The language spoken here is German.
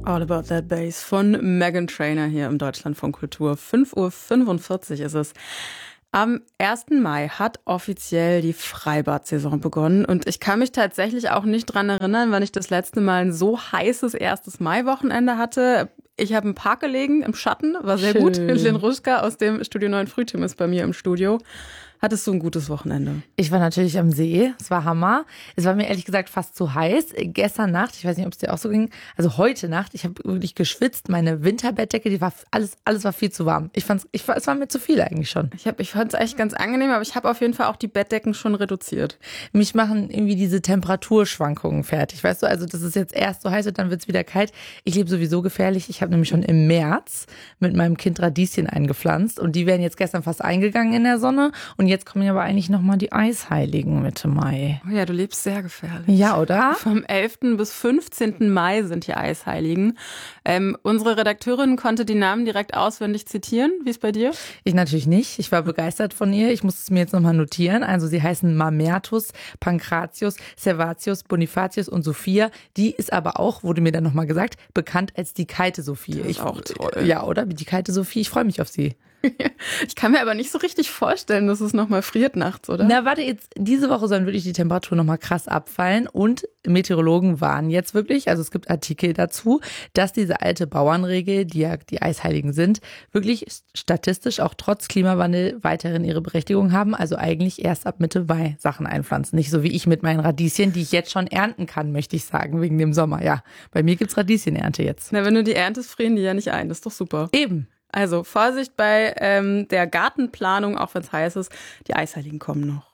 All About That Bass von Meghan Trainor hier im Deutschlandfunk Kultur. 5:45 Uhr ist es. Am 1. Mai hat offiziell die Freibad-Saison begonnen und ich kann mich tatsächlich auch nicht dran erinnern, wann ich das letzte Mal ein so heißes 1. Mai-Wochenende hatte. Ich habe im Park gelegen, im Schatten, war sehr Schön. gut. Lynn Ruschka aus dem Studio 9 Frühteam ist bei mir im Studio. Hattest du ein gutes Wochenende? Ich war natürlich am See, es war Hammer. Es war mir ehrlich gesagt fast zu heiß. Gestern Nacht, ich weiß nicht, ob es dir auch so ging, also heute Nacht, ich habe wirklich geschwitzt. Meine Winterbettdecke, die war alles war viel zu warm. Es war mir zu viel eigentlich schon. Ich fand es echt ganz angenehm, aber ich habe auf jeden Fall auch die Bettdecken schon reduziert. Mich machen irgendwie diese Temperaturschwankungen fertig, weißt du? Also das ist jetzt erst so heiß und dann wird es wieder kalt. Ich lebe sowieso gefährlich. Ich habe nämlich schon im März mit meinem Kind Radieschen eingepflanzt und die wären jetzt gestern fast eingegangen in der Sonne und jetzt kommen ja aber eigentlich nochmal die Eisheiligen Mitte Mai. Oh ja, du lebst sehr gefährlich. Ja, oder? Vom 11. bis 15. Mai sind die Eisheiligen. Unsere Redakteurin konnte die Namen direkt auswendig zitieren. Wie ist bei dir? Ich natürlich nicht. Ich war begeistert von ihr. Ich muss es mir jetzt nochmal notieren. Also sie heißen Mamertus, Pankratius, Servatius, Bonifatius und Sophia. Die ist aber auch, wurde mir dann nochmal gesagt, bekannt als die Kalte Sophie. Das ist auch toll. Ja, oder? Die Kalte Sophie. Ich freue mich auf sie. Ich kann mir aber nicht so richtig vorstellen, dass es nochmal friert nachts, oder? Na, warte, jetzt diese Woche sollen wirklich die Temperaturen nochmal krass abfallen und Meteorologen warnen jetzt wirklich, also es gibt Artikel dazu, dass diese alte Bauernregel, die ja die Eisheiligen sind, wirklich statistisch auch trotz Klimawandel weiterhin ihre Berechtigung haben, also eigentlich erst ab Mitte Mai Sachen einpflanzen. Nicht so wie ich mit meinen Radieschen, die ich jetzt schon ernten kann, möchte ich sagen, wegen dem Sommer. Ja, bei mir gibt's Radieschenernte jetzt. Na, wenn du die erntest, frieren die ja nicht ein, das ist doch super. Eben. Also Vorsicht bei der Gartenplanung, auch wenn es heiß ist, die Eisheiligen kommen noch.